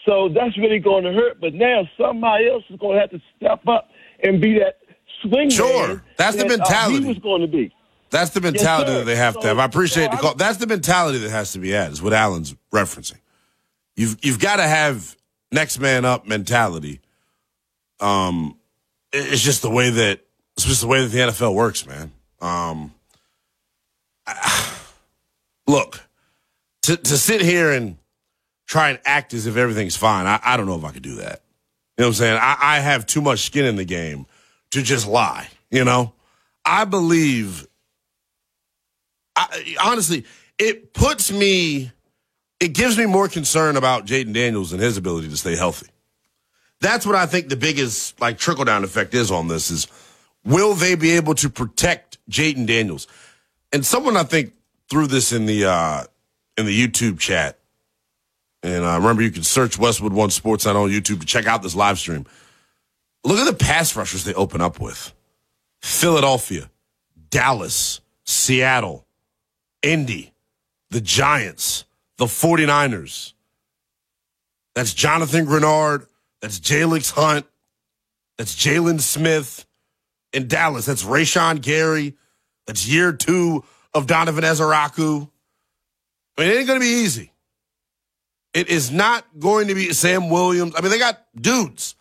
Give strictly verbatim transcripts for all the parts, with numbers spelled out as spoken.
So that's really going to hurt. But now somebody else is going to have to step up and be that swing Sure. man That's the that, mentality. Uh, he was going to be. That's the mentality Yes, that they have so, to have. I appreciate so the call. That's the mentality that has to be had, is what Alan's referencing. You've you've got to have next man up mentality. Um, it's just the way that it's just the way that the N F L works, man. Um, I, look, to to sit here and try and act as if everything's fine, I, I don't know if I could do that. You know what I'm saying? I, I have too much skin in the game to just lie. You know, I believe. I, honestly, it puts me, it gives me more concern about Jayden Daniels and his ability to stay healthy. That's what I think the biggest like trickle down effect is on this is, will they be able to protect Jayden Daniels? And someone I think threw this in the uh, in the YouTube chat. And uh, remember, you can search Westwood One Sportsnet on YouTube to check out this live stream. Look at the pass rushers they open up with: Philadelphia, Dallas, Seattle, Indy, the Giants, the 49ers. That's Jonathan Grenard. That's Jalix Hunt. That's Jalen Smith. In Dallas, that's Rashawn Gary. That's year two of Donovan Ezeraku. I mean, it ain't going to be easy. It is not going to be Sam Williams. I mean, they got dudes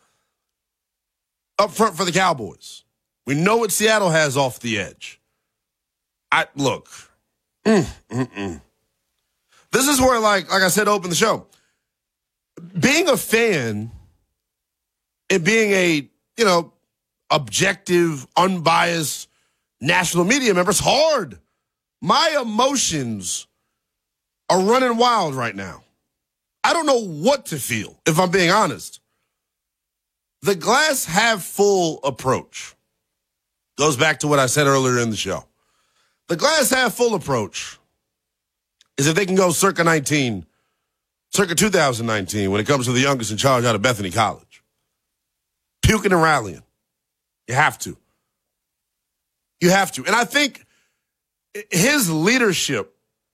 up front for the Cowboys. We know what Seattle has off the edge. I look. Mm, mm, mm. This is where, like, like I said, to open the show. Being a fan and being a, you know, objective, unbiased national media member, it's hard. My emotions are running wild right now. I don't know what to feel, if I'm being honest. The glass half full approach goes back to what I said earlier in the show. The glass half full approach is if they can go circa nineteen, circa two thousand nineteen, when it comes to the youngest in charge out of Bethany College. Puking and rallying. You have to. You have to. And I think his leadership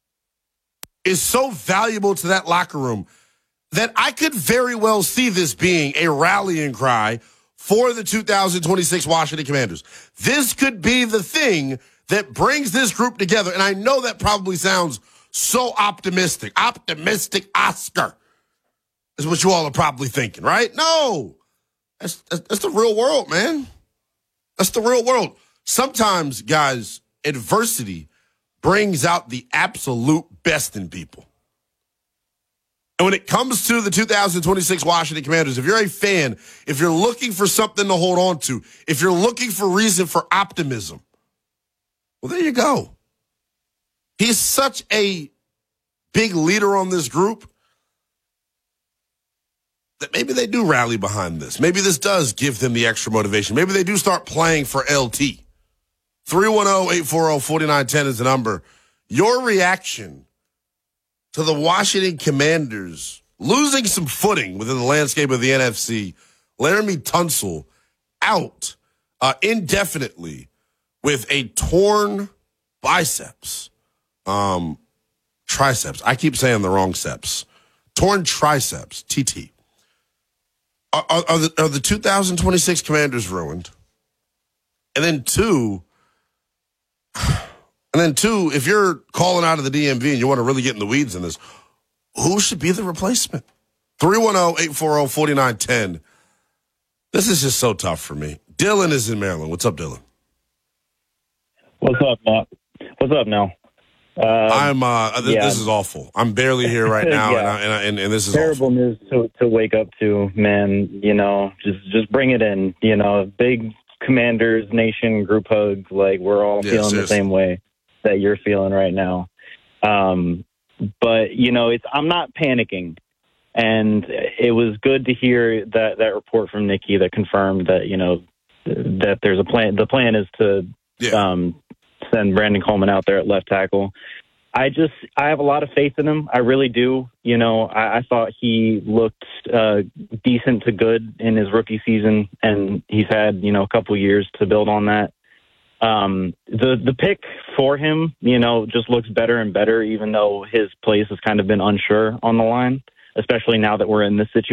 is so valuable to that locker room that I could very well see this being a rallying cry for the two thousand twenty-six Washington Commanders. This could be the thing that brings this group together. And I know that probably sounds so optimistic. Optimistic Oscar is what you all are probably thinking, right? No. That's, that's, that's the real world, man. That's the real world. Sometimes, guys, adversity brings out the absolute best in people. And when it comes to the two thousand twenty-six Washington Commanders, if you're a fan, if you're looking for something to hold on to, if you're looking for reason for optimism, well, there you go. He's such a big leader on this group that maybe they do rally behind this. Maybe this does give them the extra motivation. Maybe they do start playing for L T. three one zero, eight four zero, four nine one zero is the number. Your reaction to the Washington Commanders losing some footing within the landscape of the N F C. Laramie Tunsil out uh, indefinitely with a torn biceps. Um, triceps. I keep saying the wrong steps. Torn triceps, T T. Are, are, are, the, are the two thousand twenty-six Commanders ruined? And then two, and then two, if you're calling out of the D M V and you want to really get in the weeds in this, who should be the replacement? three one zero, eight four zero, four nine one zero. This is just so tough for me. Dylan is in Maryland. What's up, Dylan? What's up, Matt? What's up now? Um, I'm. Uh, th- yeah. This is awful. I'm barely here right now, yeah. and, I, and, I, and and this is terrible awful. news to to wake up to, man. You know, just just bring it in. You know, big Commanders Nation group hug. Like we're all Yeah, feeling seriously. the same way that you're feeling right now. Um, but you know, it's I'm not panicking, and it was good to hear that that report from Nikki that confirmed that you know that there's a plan. The plan is to. Yeah. Um, send Brandon Coleman out there at left tackle. I just, I have a lot of faith in him. I really do. You know, I, I thought he looked uh, decent to good in his rookie season, and he's had, you know, a couple years to build on that. Um, the, the pick for him, you know, just looks better and better, even though his place has kind of been unsure on the line, especially now that we're in this situation.